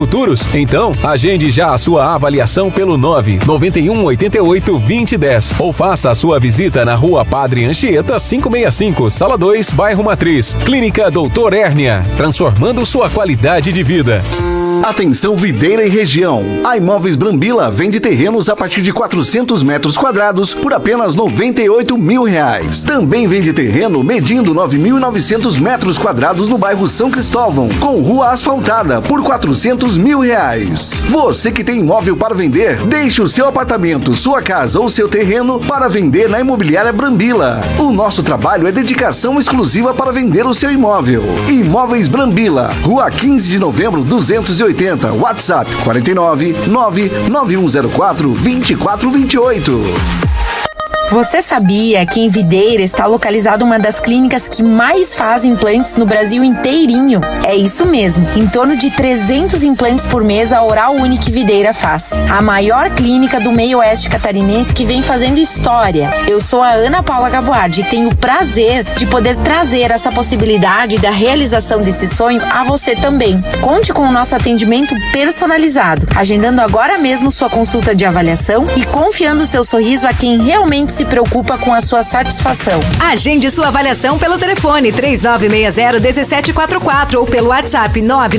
futuros? Então, agende já a sua avaliação pelo 99188-2010 ou faça a sua visita na Rua Padre Anchieta 565, Sala 2, Bairro Matriz. Clínica Doutor Hérnia, transformando sua qualidade de vida. Atenção Videira e região. A Imóveis Brambila vende terrenos a partir de 400 metros quadrados por apenas R$98 mil. Também vende terreno medindo 9.900 metros quadrados no bairro São Cristóvão, com rua asfaltada por R$400 mil. Você que tem imóvel para vender, deixe o seu apartamento, sua casa ou seu terreno para vender na Imobiliária Brambila. O nosso trabalho é dedicação exclusiva para vender o seu imóvel. Imóveis Brambila, Rua 15 de Novembro 280, WhatsApp 49 99104 2428. Você sabia que em Videira está localizada uma das clínicas que mais fazem implantes no Brasil inteirinho? É isso mesmo, em torno de 300 implantes por mês a Oral Unique Videira faz. A maior clínica do meio oeste catarinense que vem fazendo história. Eu sou a Ana Paula Gaboardi e tenho o prazer de poder trazer essa possibilidade da realização desse sonho a você também. Conte com o nosso atendimento personalizado, agendando agora mesmo sua consulta de avaliação e confiando seu sorriso a quem realmente se preocupa com a sua satisfação. Agende sua avaliação pelo telefone 3960-1744 ou pelo WhatsApp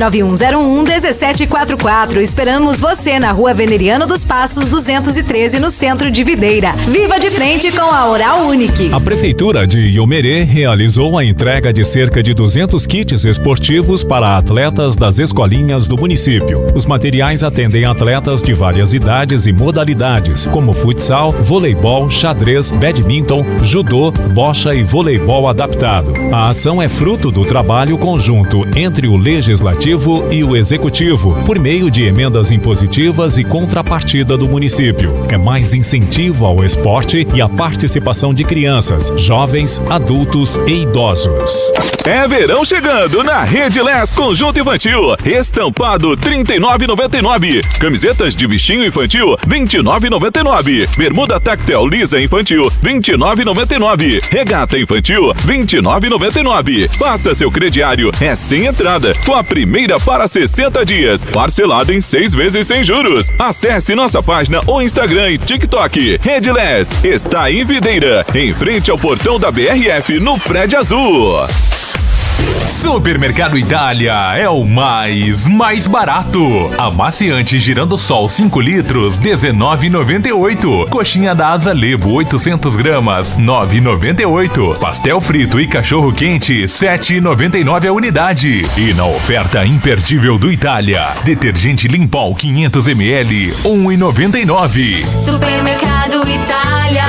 99101-1744. Esperamos você na Rua Veneriano dos Passos 213, no centro de Videira. Viva de frente com a Oral Unique. A Prefeitura de Iomerê realizou a entrega de cerca de 200 kits esportivos para atletas das escolinhas do município. Os materiais atendem atletas de várias idades e modalidades, como futsal, voleibol, xadrez, badminton, judô, bocha e voleibol adaptado. A ação é fruto do trabalho conjunto entre o Legislativo e o Executivo, por meio de emendas impositivas e contrapartida do município. É mais incentivo ao esporte e à participação de crianças, jovens, adultos e idosos. É verão chegando na Rede Les Conjunto Infantil. Estampado R$39,99. Camisetas de bichinho infantil R$29,99. Bermuda tactel lisa infantil R$29,99. Regata infantil R$29,99. Faça seu crediário, é sem entrada, com a primeira para 60 dias, parcelado em 6 vezes sem juros. Acesse nossa página ou Instagram e TikTok. Rede Les está em Videira, em frente ao portão da BRF, no Prédio Azul. Supermercado Itália é o mais barato. Amaciante Girando Sol 5 litros, R$19,98. Coxinha da Asa Lebo 800 gramas, R$9,98. Pastel frito e cachorro quente, R$7,99 a unidade. E na oferta imperdível do Itália, detergente Limpol 500 ml, R$1,99. Supermercado Itália,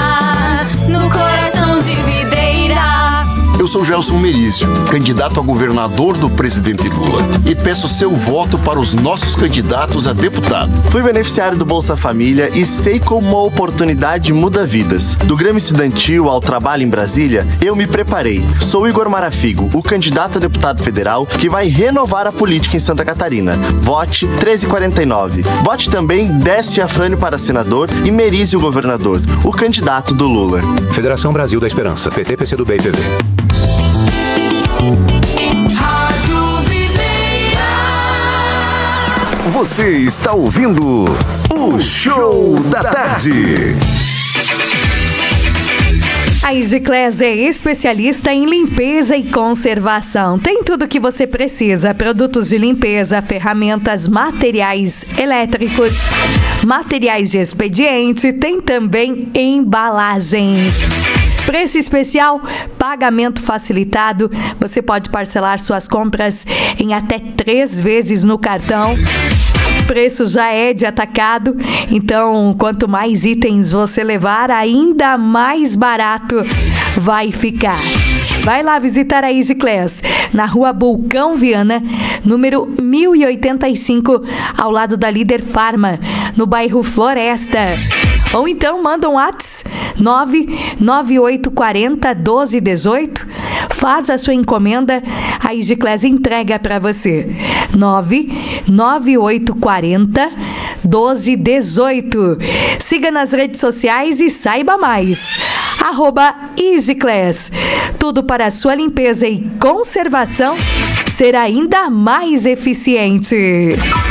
no coração de Videira. Eu sou Gelson Merizio, candidato a governador do presidente Lula, e peço seu voto para os nossos candidatos a deputado. Fui beneficiário do Bolsa Família e sei como uma oportunidade muda vidas. Do Grêmio Estudantil ao trabalho em Brasília, eu me preparei. Sou Igor Marafigo, o candidato a deputado federal que vai renovar a política em Santa Catarina. Vote 1349. Vote também Décio Afrânio para senador e Merizio governador, o candidato do Lula. Federação Brasil da Esperança, PT, PCdoB e PV. Você está ouvindo o Show da Tarde. A Igiclass é especialista em limpeza e conservação. Tem tudo o que você precisa: produtos de limpeza, ferramentas, materiais elétricos, materiais de expediente, tem também embalagens. Preço especial, pagamento facilitado. Você pode parcelar suas compras em até 3 vezes no cartão. O preço já é de atacado, então quanto mais itens você levar, ainda mais barato vai ficar. Vai lá visitar a Igiclass, na Rua Bulcão Viana, número 1085, ao lado da Líder Farma, no bairro Floresta. Ou então manda um WhatsApp 99840-1218. Faz a sua encomenda, a Igiclass entrega para você. 99840-1218. Siga nas redes sociais e saiba mais. @Igiclass. Tudo para a sua limpeza e conservação ser ainda mais eficiente.